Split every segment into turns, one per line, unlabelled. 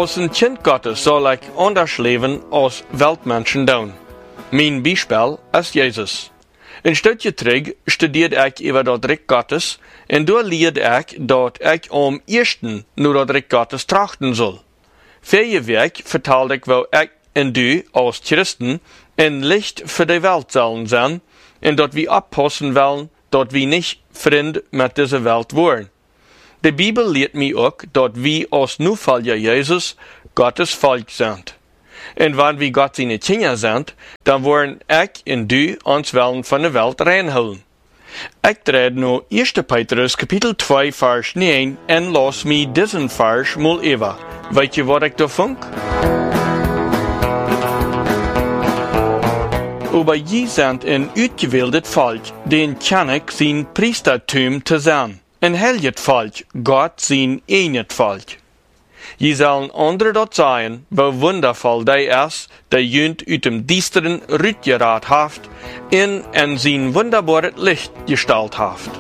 Als een kind Gottes soll ich anders leben als Weltmenschen doen. Mijn Beispiel ist Jesus. Een stukje terug studeerde ik über dat Reich Gottes en daar leerde ik dat ik eersten naar dat Reich Gottes trachten soll. Vorige week vertelde ik wel ik en du als Christen een Licht für die Welt sollen sein en dat wir oppassen wollen, dat wir nicht Freund mit dieser Welt worden. Die Bibel lehrt mir auch, dat wir als Nachfolger Jesus Gottes Volk sind. En wenn wir Gott seine Kinder sind, dann wollen ich und du uns wollen von der Welt reinholen. Ich drehe nu 1. Petrus Kapitel 2 Vers 9 en lass mich diesen Vers mal über. Weet je wat ich da funk? Aber je sind ein uitgewähltes Volk, den kann ich sein Priestertum zu sein. Ein heiliges Volk, Gott sein eines Volk. Je sollen andere dort sein, wo wundervoll der ist, der jünt uit dem diesteren Rütgerad haft, in sein wunderbares Licht gestalt haft.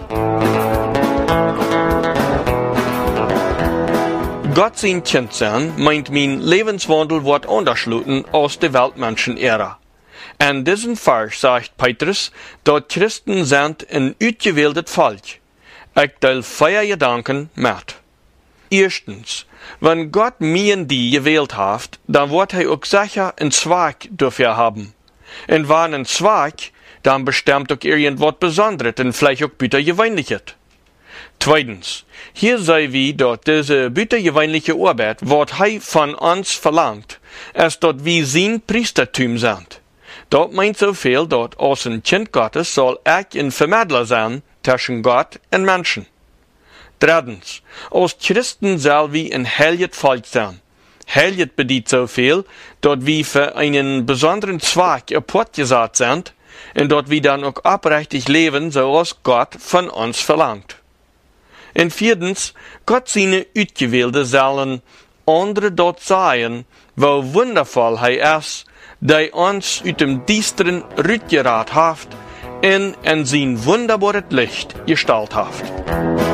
Gott sein Kind sein, meint mein Lebenswandel wird unterschluten aus der Weltmenschen-Ära. En diesen Vers sagt Petrus, dat Christen sind ein uitgewähltes Volk. Ich teil 4 Gedanken mit. Erstens, wenn Gott mir und die gewählt hat, dann wird er auch sicher einen Zweck dafür haben. Und wenn ein Zweck, dann bestimmt auch irgendwas Besonderes und vielleicht auch bütergewöhnliches. Zweitens, hier sei wie, dass diese bütergewöhnliche Arbeit, was er von uns verlangt, ist, dass wir sein Priestertum sind. Dat meint so viel, dat als een kind Gottes soll ich ein Vermittler sein zwischen Gott und Menschen. Drittens, als Christen soll wir ein heiliges Volk sein. Heilig bedeutet so viel, dat wir für einen besonderen Zweck apart gesagt sind und dat wir dann auch aufrichtig leben, so als Gott von uns verlangt. Und viertens, Gott seine Uitgewählte sollen andere dort sein, wo wundervoll er ist, der uns uit dem diesteren Rütgerad haft en sein wunderbares Licht gestalt haft.